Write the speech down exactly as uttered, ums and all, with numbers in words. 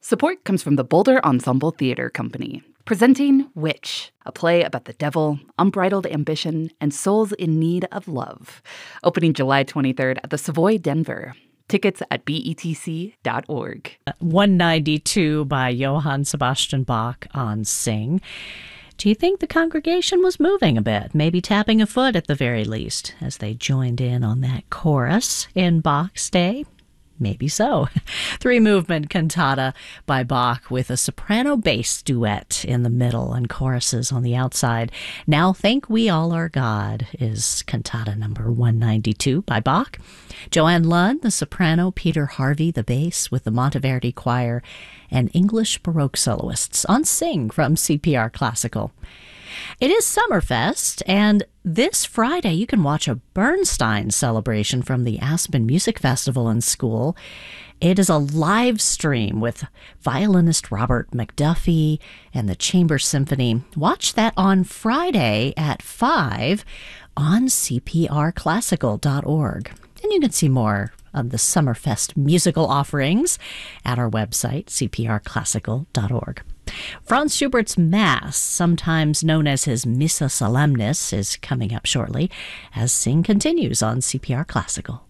Support comes from the Boulder Ensemble Theater Company, presenting Witch, a play about the devil, unbridled ambition, and souls in need of love. Opening July twenty-third at the Savoy Denver. Tickets at B E T C dot org. one ninety-two by Johann Sebastian Bach on Sing. Do you think the congregation was moving a bit, maybe tapping a foot at the very least, as they joined in on that chorus in Bach's day? Maybe so. Three-movement cantata by Bach with a soprano bass duet in the middle and choruses on the outside. Now Thank We All Are God is cantata number one ninety-two by Bach. Joanne Lunn, the soprano, Peter Harvey, the bass with the Monteverdi Choir, and English Baroque soloists on Sing from C P R Classical. It is Summerfest, and this Friday you can watch a Bernstein celebration from the Aspen Music Festival and School. It is a live stream with violinist Robert McDuffie and the Chamber Symphony. Watch that on Friday at five on C P R classical dot org. And you can see more of the Summerfest musical offerings at our website, C P R classical dot org. Franz Schubert's Mass, sometimes known as his Missa Solemnis, is coming up shortly as Sing continues on C P R Classical.